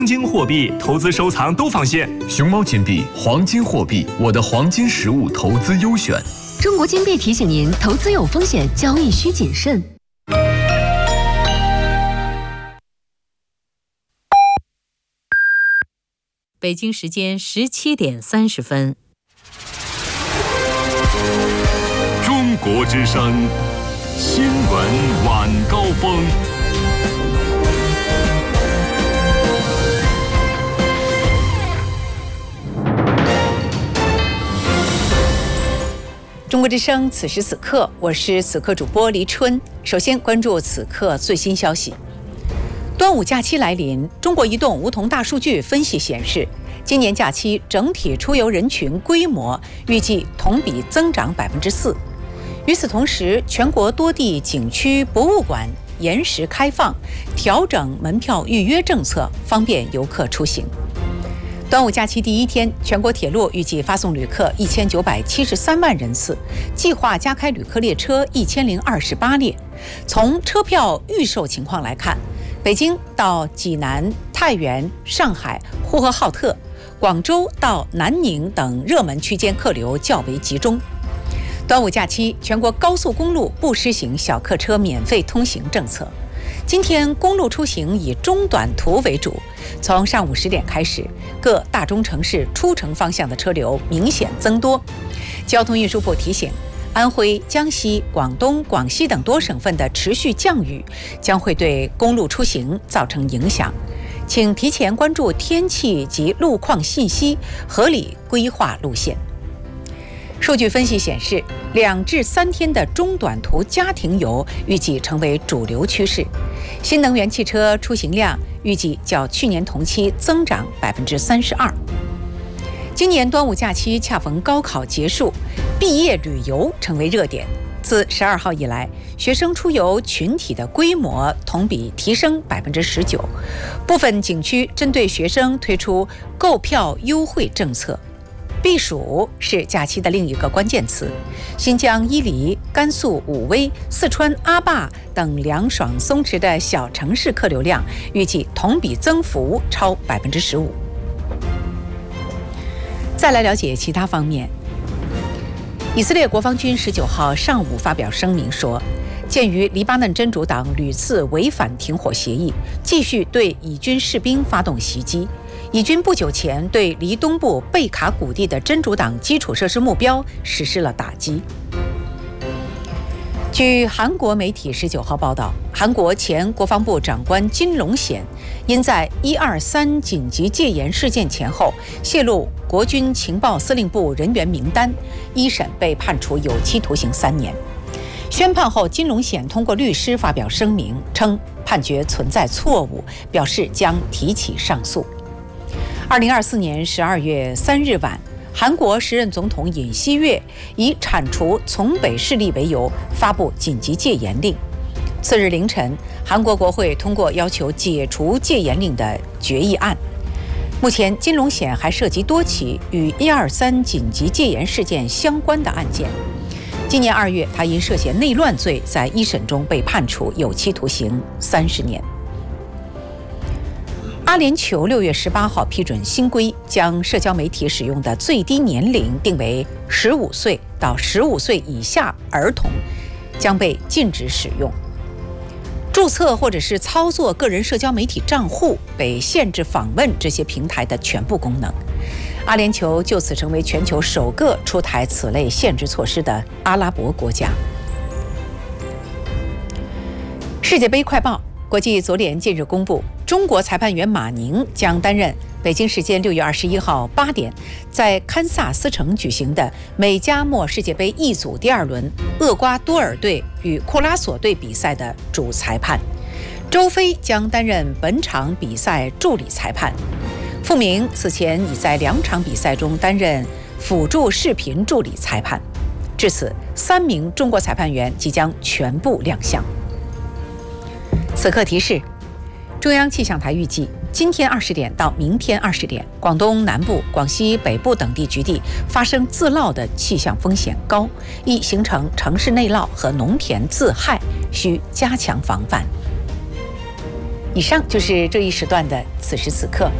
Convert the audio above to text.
金货币投资收藏都放心， 熊猫金币、黄金货币，我的黄金实物投资优选。 中国金币提醒您：投资有风险，交易需谨慎。 北京时间17点30分。 中国之声新闻晚高峰。 中国之声此时此刻，我是此刻主播黎春。首先关注此刻最新消息。端午假期来临，中国移动梧桐大数据分析显示，今年假期整体出游人群规模预计同比增长4%。与此同时，全国多地景区、博物馆延时开放，调整门票预约政策，方便游客出行。端午假期第一天，全国铁路预计发送旅客1973万人次，计划加开旅客列车1028列。从车票预售情况来看，北京到济南、太原、上海、呼和浩特、广州到南宁等热门区间客流较为集中。端午假期，全国高速公路不施行小客车免费通行政策。今天公路出行以中短途为主，从上午10点开始，各大中城市出城方向的车流明显增多。交通运输部提醒，安徽、江西、广东、广西等多省份的持续降雨将会对公路出行造成影响，请提前关注天气及路况信息，合理规划路线。数据分析显示，2至3天的中短途家庭游预计成为主流趋势。新能源汽车出行量预计较去年同期增长32%。今年端午假期恰逢高考结束，毕业旅游成为热点。自12号以来，学生出游群体的规模同比提升19%。部分景区针对学生推出购票优惠政策。避暑是假期的另一个关键词。新疆伊犁、甘肃武威、四川阿坝等凉爽松弛的小城市客流量预计同比增幅超15%。再来了解其他方面。以色列国防军19号上午发表声明说，鉴于黎巴嫩真主党屡次违反停火协议，继续对以军士兵发动袭击。以军不久前对离东部贝卡谷地的真主党基础设施目标实施了打击。据韩国媒体19号报道，韩国前国防部长官金龙显因在123紧急戒严事件前后泄露国军情报司令部人员名单，一审被判处有期徒刑3年。宣判后，金龙显通过律师发表声明，称判决存在错误，表示将提起上诉。2024年12月3日晚，韩国时任总统尹锡悦以铲除从北势力为由发布紧急戒严令。次日凌晨，韩国国会通过要求解除戒严令的决议案。目前，金龙显还涉及多起与123紧急戒严事件相关的案件。今年2月，他因涉嫌内乱罪在一审中被判处有期徒刑30年。阿联酋6月18号批准新规，将社交媒体使用的最低年龄定为15岁到15岁以下儿童将被禁止使用。注册或者是操作个人社交媒体账户被限制访问这些平台的全部功能。阿联酋就此成为全球首个出台此类限制措施的阿拉伯国家。世界杯快报，国际足联近日公布，中国裁判员马宁将担任北京时间6月21号8点在堪萨斯城举行的美加墨世界杯 E 组第2轮厄瓜多尔队与库拉索队比赛的主裁判，周飞将担任本场比赛助理裁判。傅明此前已在2场比赛中担任辅助视频助理裁判。至此，3名中国裁判员即将全部亮相。此刻提示，中央气象台预计今天20点到明天20点，广东南部、广西北部等地局地发生自涝的气象风险高，易形成城市内涝和农田自害，需加强防范。 以上就是这一时段的此时此刻。